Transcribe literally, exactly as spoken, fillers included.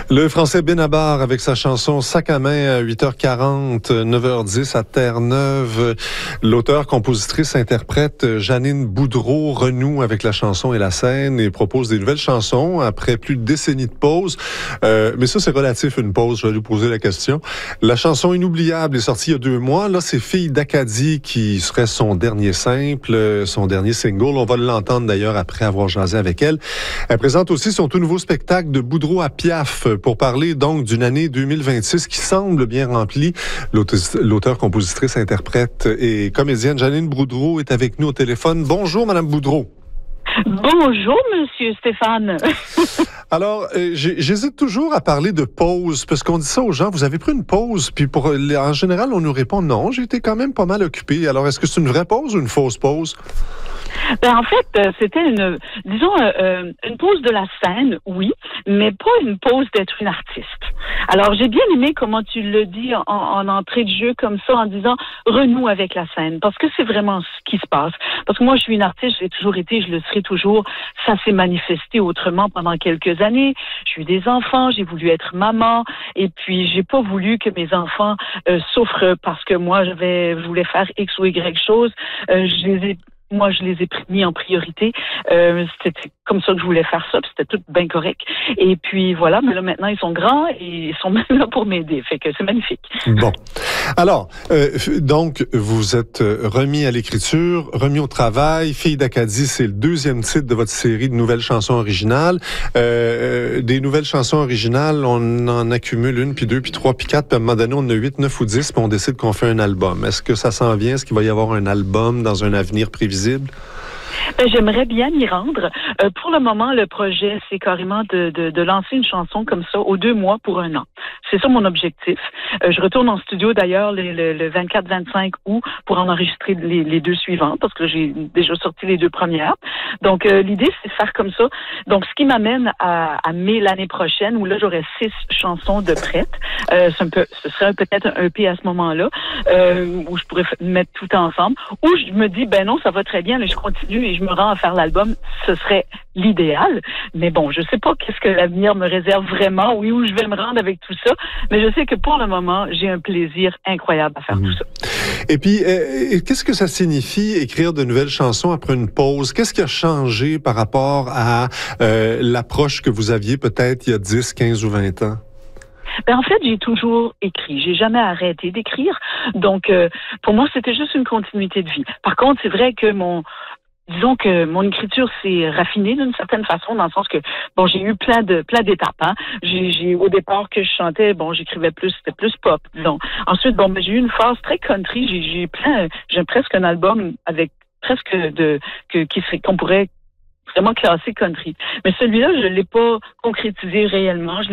Le Français Benabar avec sa chanson Sac à main à huit heures quarante, neuf heures dix à Terre-Neuve. L'auteur, compositrice, interprète Janine Boudreau renoue avec la chanson et la scène et propose des nouvelles chansons après plus de décennies de pause. Euh, mais ça, c'est relatif, une pause, je vais lui poser la question. La chanson Inoubliable est sortie il y a deux mois. Là, c'est Fille d'Acadie qui serait son dernier simple, son dernier single. On va l'entendre d'ailleurs après avoir jasé avec elle. Elle présente aussi son tout nouveau spectacle de Boudreau à Piaf pour parler donc d'une année deux mille vingt-six qui semble bien remplie. L'auteur, compositrice, interprète et comédienne Janine Boudreau est avec nous au téléphone. Bonjour, Madame Boudreau. Bonjour, Monsieur Stéphane. Alors, euh, j'hésite toujours à parler de pause, parce qu'on dit ça aux gens, vous avez pris une pause, puis pour en général, on nous répond non, j'ai été quand même pas mal occupé. Alors, est-ce que c'est une vraie pause ou une fausse pause? Ben, en fait, euh, c'était une, disons, euh, une pause de la scène, oui, mais pas une pause d'être une artiste. Alors, j'ai bien aimé comment tu le dis en, en entrée de jeu comme ça, en disant renoue avec la scène, parce que c'est vraiment ce qui se passe. Parce que moi, je suis une artiste, j'ai toujours été, je le serai toujours. Ça s'est manifesté autrement pendant quelques années. J'ai eu des enfants, j'ai voulu être maman, et puis j'ai pas voulu que mes enfants euh, souffrent parce que moi, j'avais, je voulais faire X ou Y chose. Euh, je les ai Moi, je les ai mis en priorité. Euh, c'était comme ça que je voulais faire ça, puis c'était tout bien correct. Et puis voilà, mais là maintenant ils sont grands et ils sont même là pour m'aider. Fait que c'est magnifique. Bon. Alors, euh, donc, vous êtes remis à l'écriture, remis au travail. Fille d'Acadie, c'est le deuxième titre de votre série de nouvelles chansons originales. Euh, des nouvelles chansons originales, on en accumule une, puis deux, puis trois, puis quatre, puis à un moment donné, on en a huit, neuf ou dix, puis on décide qu'on fait un album. Est-ce que ça s'en vient? Est-ce qu'il va y avoir un album dans un avenir prévisible? Ben, j'aimerais bien m'y rendre. Euh, pour le moment, le projet, c'est carrément de, de, de lancer une chanson comme ça aux deux mois pour un an. C'est ça mon objectif. Euh, je retourne en studio d'ailleurs le, le, le vingt-quatre vingt-cinq août pour en enregistrer les, les deux suivantes parce que j'ai déjà sorti les deux premières. Donc, euh, l'idée, c'est de faire comme ça. Donc, ce qui m'amène à, à mai l'année prochaine où là, j'aurai six chansons de prêtes. Euh, un peu, ce serait peut-être un E P à ce moment-là euh, où je pourrais mettre tout ensemble. Où je me dis, ben non, ça va très bien, mais je continue et je me rends à faire l'album, ce serait l'idéal. Mais bon, je sais pas qu'est-ce que l'avenir me réserve vraiment, oui, où je vais me rendre avec tout ça. Mais je sais que pour le moment, j'ai un plaisir incroyable à faire mmh. tout ça. Et puis, euh, qu'est-ce que ça signifie écrire de nouvelles chansons après une pause? Qu'est-ce qui a changé par rapport à euh, l'approche que vous aviez peut-être il y a dix, quinze ou vingt ans? Ben en fait, j'ai toujours écrit. J'ai jamais arrêté d'écrire. Donc, euh, pour moi, c'était juste une continuité de vie. Par contre, c'est vrai que mon Disons que mon écriture s'est raffinée d'une certaine façon, dans le sens que, bon, j'ai eu plein de plein d'étapes. Hein. J'ai, j'ai au départ que je chantais, bon, j'écrivais plus, c'était plus pop. Donc, ensuite, bon, ben, j'ai eu une phase très country. J'ai, j'ai plein, j'ai presque un album avec presque de que qui serait qu'on pourrait vraiment classer country. Mais celui-là, je l'ai pas concrétisé réellement. Je